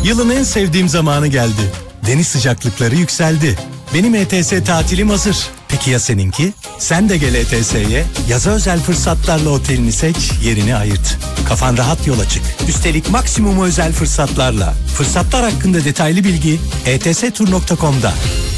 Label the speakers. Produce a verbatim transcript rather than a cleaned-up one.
Speaker 1: Yılın en sevdiğim zamanı geldi. Deniz sıcaklıkları yükseldi. Benim E T S tatilim hazır. Peki ya seninki? Sen de gel E T S'ye. Yaza özel fırsatlarla otelini seç, yerini ayırt. Kafan rahat yola çık. Üstelik maksimum özel fırsatlarla. Fırsatlar hakkında detaylı bilgi e t s tur nokta com'da.